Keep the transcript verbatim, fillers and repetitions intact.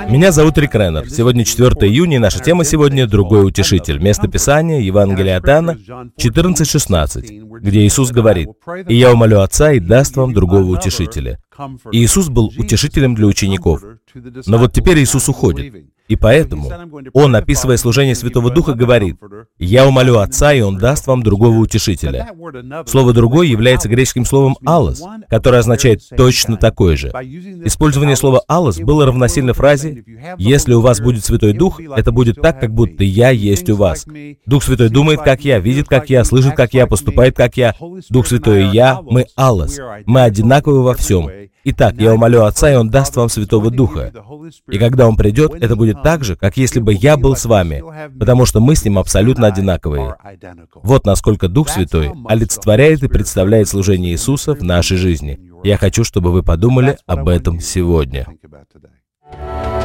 Меня зовут Рик Реннер. Сегодня четвёртое июня, и наша тема сегодня «Другой утешитель». Место Писания, Евангелие от Иоанна, четырнадцать шестнадцать, где Иисус говорит: «И я умолю Отца, и даст вам другого утешителя». И Иисус был утешителем для учеников. Но вот теперь Иисус уходит. И поэтому Он, описывая служение Святого Духа, говорит: «Я умолю Отца, и Он даст вам другого утешителя». Слово «другой» является греческим словом «аллос», которое означает точно такое же. Использование слова «аллос» было равносильно фразе: «Если у вас будет Святой Дух, это будет так, как будто Я есть у вас». Дух Святой думает, как я, видит, как я, слышит, как я, поступает, как я. Дух Святой и я, мы «аллос». Мы одинаковы во всем. Итак, я умолю Отца, и Он даст вам Святого Духа. И когда Он придет, это будет так же, как если бы я был с вами, потому что мы с Ним абсолютно одинаковые. Вот насколько Дух Святой олицетворяет и представляет служение Иисуса в нашей жизни. Я хочу, чтобы вы подумали об этом сегодня.